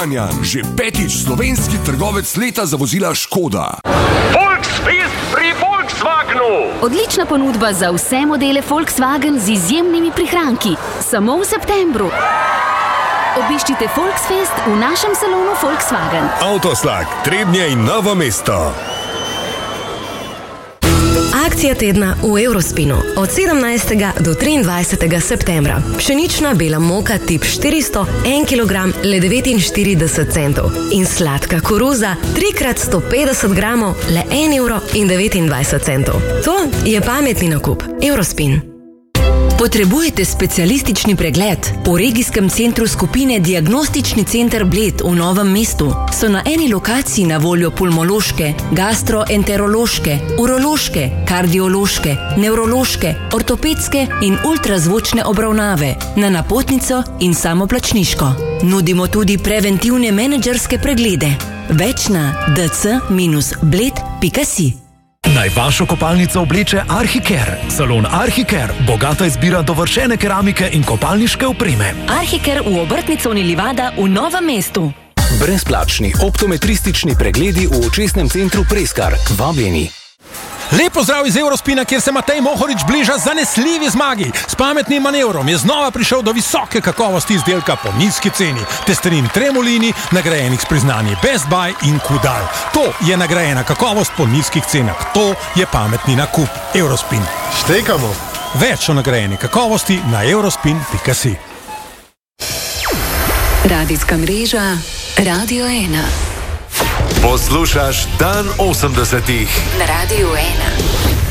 Kranjan, že 5. slovenski trgovec leta za vozila Škoda. Volksfest pri Volkswagenu. Odlična ponudba za vse modele Volkswagen z izjemnimi prihranki. Samo v septembru. Obiščite Volksfest v našem salonu Volkswagen. Avtoslag, Trebnje in Novo mesto. Akcija tedna v Eurospinu od 17. do 23. septembra. Pšenična bela moka tip 400, 1 kg le 49 centov. In sladka koruza 3x150 gramov le 1,29 €. To je pametni nakup. Eurospin. Potrebujete specialistični pregled? V regijskem centru skupine Diagnostični center Bled v Novem mestu so na eni lokaciji na voljo pulmološke, gastroenterološke, urološke, kardiološke, nevrološke, ortopedske in ultrazvočne obravnave na napotnico in samoplačniško. Nudimo tudi preventivne menedžerske preglede. Več na dc-bled.si. Naj vašo kopalnico obleče Arhicare. Salon Arhicare, bogata izbira dovršene keramike in kopalniške opreme. Arhicare v Obrtnicovni Livada v Novem mestu. Brezplačni optometristični pregledi v očesnem centru Preskar. Vabljeni. Lep pozdrav iz Eurospina, kjer se Matej Mohorič bliža zanesljivi zmagi. S pametnim manevrom je znova prišel do visoke kakovosti izdelka po nizki ceni. Testerin Tremolini, nagrajenih s priznanji Best Buy in Kudal. To je nagrajena kakovost po nizkih cenah. To je pametni nakup. Eurospin. Štekamo. Več o nagrajeni kakovosti na eurospin.si. Radijska mreža Radio 1. Poslušaš Dan 80. Na Radio 1.